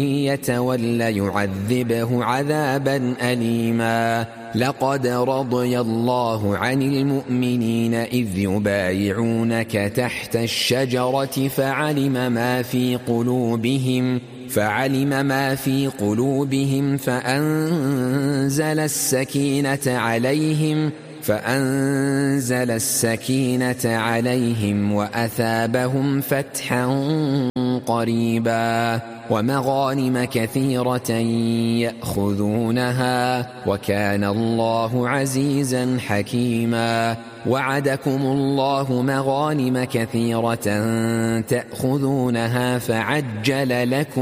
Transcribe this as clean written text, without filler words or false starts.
يتول يعذبه عذابا أليما. لقد رضي الله عن المؤمنين إذ يبايعونك تحت الشجرة فعلم ما في قلوبهم فأنزل السكينة عليهم وأثابهم فتحا قريبا ومغانم كثيرة يأخذونها وكان الله عزيزا حكيما. وعدكم الله مغانم كثيرة تأخذونها فعجل لكم